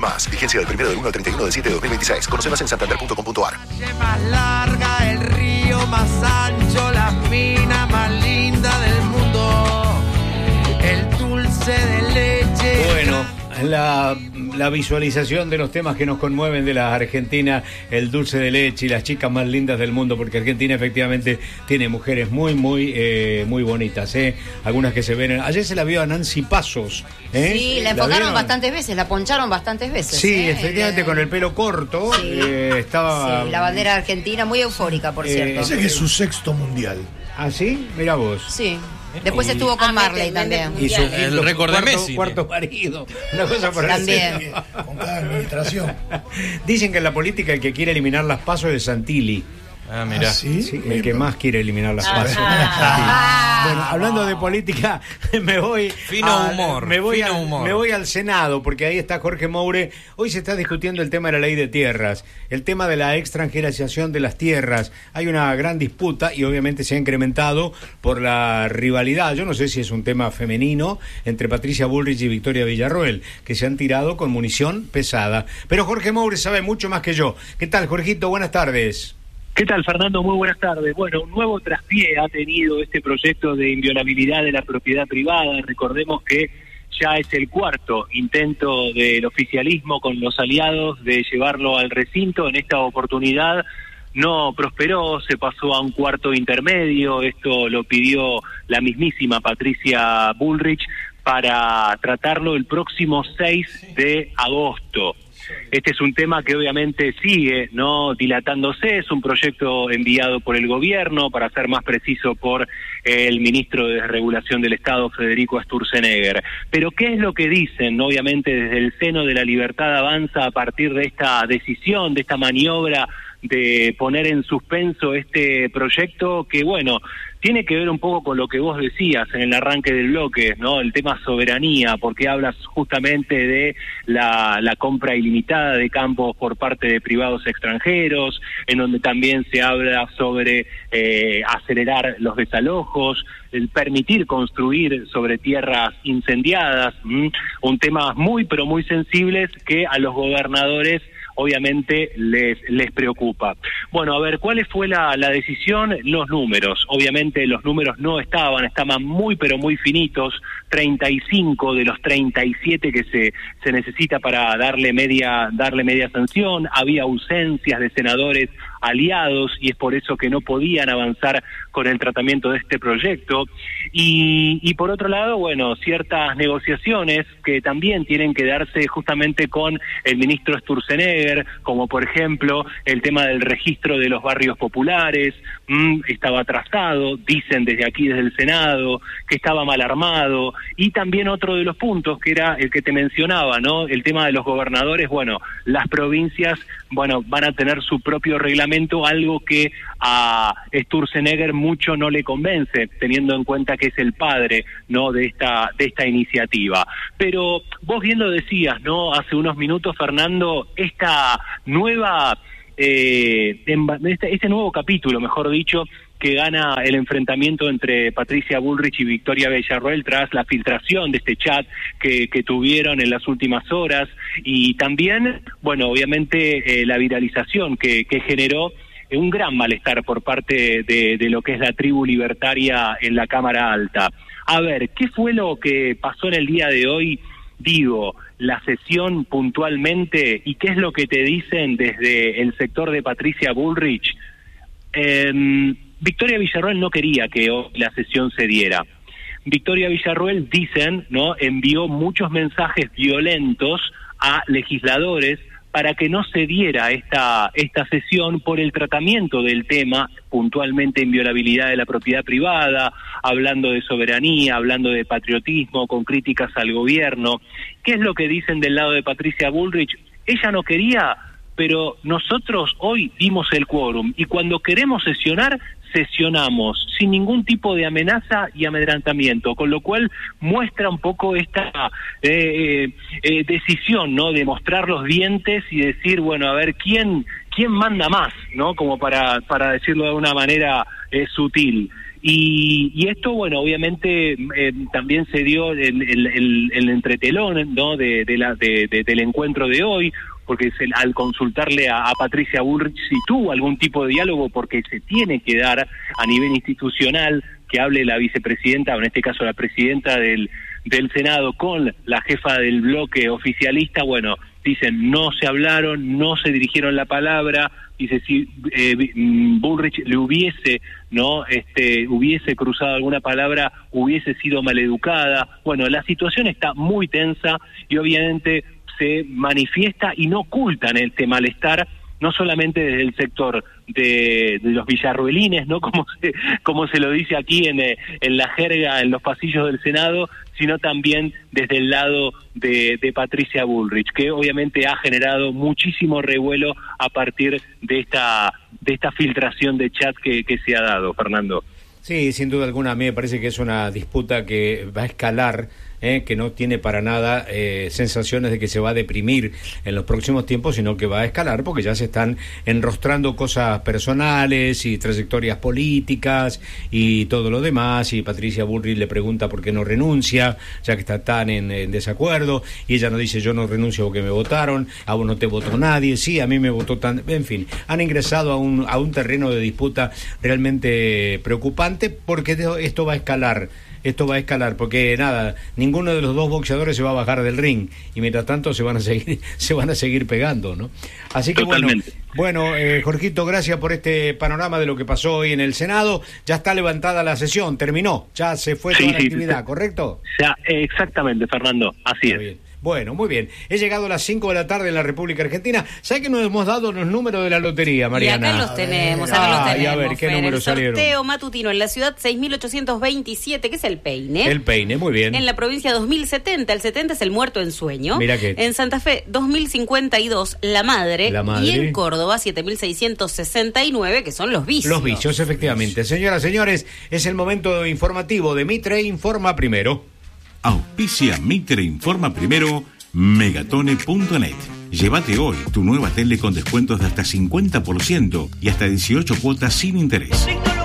más. Vigencia del 1 al 31 de 7 de 2026. Conoce más en santander.com.ar. Más larga, el río más ancho, la mina más linda del mundo, el dulce de leche. Bueno, la visualización de los temas que nos conmueven de la Argentina, el dulce de leche y las chicas más lindas del mundo, porque Argentina efectivamente tiene mujeres muy bonitas, algunas que se ven. Ayer se la vio a Nancy Pasos. Sí, la enfocaron bastantes veces, la poncharon bastantes veces. Sí, efectivamente, con el pelo corto. Sí. Estaba. Sí, la bandera argentina, muy eufórica, por cierto. Ese que es su sexto mundial. ¿Ah, sí? Mirá vos. Sí. Después estuvo con Marley también. Y su el récord de Messi. Cuarto marido. Una cosa por también. Con cada administración. Dicen que en la política el que quiere eliminar las pasos es Santilli. Ah, mirá. ¿Ah, sí? Sí, el que más quiere eliminar las pasos. Bueno, hablando de política, me voy al Senado, porque ahí está Jorge Moure. Hoy se está discutiendo el tema de la ley de tierras, el tema de la extranjerización de las tierras. Hay una gran disputa y obviamente se ha incrementado por la rivalidad. Yo no sé si es un tema femenino entre Patricia Bullrich y Victoria Villarroel, que se han tirado con munición pesada. Pero Jorge Moure sabe mucho más que yo. ¿Qué tal, Jorgito? Buenas tardes. ¿Qué tal, Fernando? Muy buenas tardes. Bueno, un nuevo traspié ha tenido este proyecto de inviolabilidad de la propiedad privada. Recordemos que ya es el cuarto intento del oficialismo con los aliados de llevarlo al recinto. En esta oportunidad no prosperó, se pasó a un cuarto intermedio. Esto lo pidió la mismísima Patricia Bullrich para tratarlo el próximo 6 de agosto. Este es un tema que obviamente sigue dilatándose, es un proyecto enviado por el gobierno, para ser más preciso por el ministro de Desregulación del Estado, Federico Sturzenegger. Pero ¿qué es lo que dicen, obviamente, desde el seno de la Libertad Avanza a partir de esta decisión, de esta maniobra de poner en suspenso este proyecto que, bueno, tiene que ver un poco con lo que vos decías en el arranque del bloque, ¿no? El tema soberanía, porque hablas justamente de la compra ilimitada de campos por parte de privados extranjeros, en donde también se habla sobre acelerar los desalojos, el permitir construir sobre tierras incendiadas, un tema muy pero muy sensibles que a los gobernadores obviamente les preocupa. Bueno, a ver, ¿cuál fue la decisión? Los números. Obviamente los números no estaban muy pero muy finitos, 35 de los 37 que se necesita para darle media sanción. Había ausencias de senadores aliados y es por eso que no podían avanzar con el tratamiento de este proyecto. Y por otro lado, bueno, ciertas negociaciones que también tienen que darse justamente con el ministro Sturzenegger, como por ejemplo el tema del registro de los barrios populares. Estaba atrasado, dicen desde aquí, desde el Senado, que estaba mal armado. Y también otro de los puntos, que era el que te mencionaba, ¿no? El tema de los gobernadores. Bueno, las provincias, bueno, van a tener su propio reglamento, algo que a Sturzenegger mucho no le convence, teniendo en cuenta que es el padre, ¿no?, de esta iniciativa. Pero vos bien lo decías, ¿no?, hace unos minutos, Fernando, esta nueva este nuevo capítulo, mejor dicho, que gana el enfrentamiento entre Patricia Bullrich y Victoria Villarroel tras la filtración de este chat que tuvieron en las últimas horas, y también, bueno, obviamente la viralización que generó un gran malestar por parte de lo que es la tribu libertaria en la Cámara Alta. A ver, ¿qué fue lo que pasó en el día de hoy? Digo, la sesión puntualmente, y qué es lo que te dicen desde el sector de Patricia Bullrich. Victoria Villarroel no quería que hoy la sesión se diera. Victoria Villarroel, dicen, ¿no?, envió muchos mensajes violentos a legisladores para que no se diera esta sesión por el tratamiento del tema, puntualmente inviolabilidad de la propiedad privada, hablando de soberanía, hablando de patriotismo, con críticas al gobierno. ¿Qué es lo que dicen del lado de Patricia Bullrich? Ella no quería, pero nosotros hoy dimos el quórum, y cuando queremos sesionar, sesionamos sin ningún tipo de amenaza y amedrentamiento, con lo cual muestra un poco esta decisión, ¿no?, de mostrar los dientes y decir, bueno, a ver quién manda más, ¿no?, como para decirlo de una manera sutil. Y esto, bueno, obviamente también se dio el entretelón, ¿no? del encuentro de hoy, porque al consultarle a Patricia Bullrich si tuvo algún tipo de diálogo, porque se tiene que dar a nivel institucional, que hable la vicepresidenta, o en este caso la presidenta del Senado, con la jefa del bloque oficialista. Bueno, dicen, no se hablaron, no se dirigieron la palabra. Dice, si Bullrich le hubiese cruzado alguna palabra, hubiese sido maleducada. Bueno, la situación está muy tensa y obviamente se manifiesta y no ocultan este malestar, no solamente desde el sector de los villarruelines, ¿no? Como se lo dice aquí en la jerga, en los pasillos del Senado, sino también desde el lado de Patricia Bullrich, que obviamente ha generado muchísimo revuelo a partir de esta filtración de chat que se ha dado, Fernando. Sí, sin duda alguna, a mí me parece que es una disputa que va a escalar, que no tiene para nada sensaciones de que se va a deprimir en los próximos tiempos, sino que va a escalar porque ya se están enrostrando cosas personales y trayectorias políticas y todo lo demás, y Patricia Bullrich le pregunta por qué no renuncia, ya que está tan en desacuerdo, y ella no dice yo no renuncio porque me votaron, a vos no te votó nadie, sí, a mí me votó tan... En fin, han ingresado a un terreno de disputa realmente preocupante, porque esto va a escalar. Esto va a escalar porque nada, ninguno de los dos boxeadores se va a bajar del ring y mientras tanto se van a seguir pegando, ¿no? Así que bueno, Jorgito, gracias por este panorama de lo que pasó hoy en el Senado. Ya está levantada la sesión, terminó, ya se fue toda la actividad, ¿correcto? Ya, exactamente, Fernando, así es. Bien. Bueno, muy bien. He llegado a las 5 de la tarde en la República Argentina. ¿Sabes que nos hemos dado los números de la lotería, Mariana? Y acá los tenemos, a ver, ¿qué números salieron? El sorteo matutino en la ciudad 6.827, que es el Peine. El Peine, muy bien. En la provincia 2070, el 70 es el muerto en sueño. Mira que... En Santa Fe 2052, la madre. Y en Córdoba 7.669, que son los vicios. Los vicios, efectivamente. Señoras, señores, es el momento informativo de Mitre Informa Primero. Auspicia Mitre Informa Primero, Megatone.net. Llévate hoy tu nueva tele con descuentos de hasta 50% y hasta 18 cuotas sin interés.